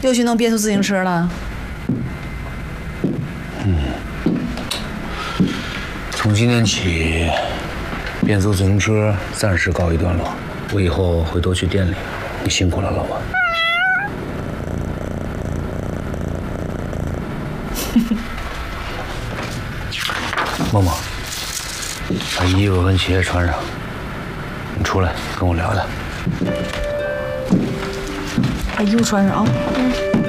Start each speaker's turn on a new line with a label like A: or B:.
A: 又去弄变速自行车了？
B: 从今天起，变速自行车暂时告一段落。我以后会多去店里，你辛苦了，老王。默默，把衣服跟鞋穿上，你出来跟我聊聊。
A: 把衣服穿上啊。